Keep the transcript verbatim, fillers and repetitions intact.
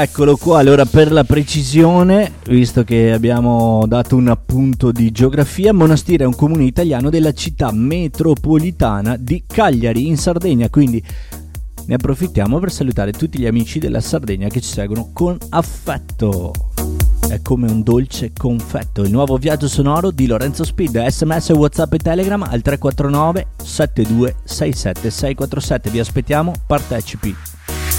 Eccolo qua, allora per la precisione, visto che abbiamo dato un appunto di geografia, Monastir è un comune italiano della città metropolitana di Cagliari in Sardegna, quindi ne approfittiamo per salutare tutti gli amici della Sardegna che ci seguono con affetto. È come un dolce confetto, il nuovo viaggio sonoro di Lorenzo Speed, sms, whatsapp e telegram al tre quattro nove sette due sei sette sei quattro sette, vi aspettiamo, partecipi.